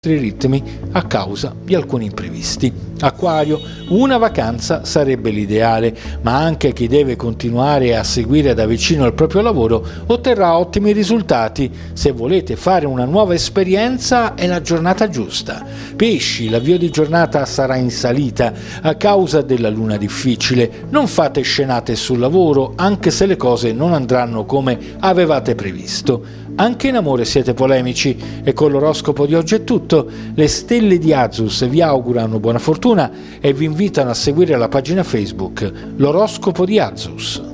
ritmi a causa di alcuni imprevisti. Acquario, una vacanza sarebbe l'ideale, ma anche chi deve continuare a seguire da vicino il proprio lavoro otterrà ottimi risultati. Se volete fare una nuova esperienza è la giornata giusta. Pesci, l'avvio di giornata sarà in salita a causa della luna difficile. Non fate scenate sul lavoro, anche se le cose non andranno come avevate previsto. Anche in amore siete polemici e con l'oroscopo di oggi è tutto. Le stelle di Azus vi augurano buona fortuna e vi invitano a seguire la pagina Facebook L'oroscopo di Azus.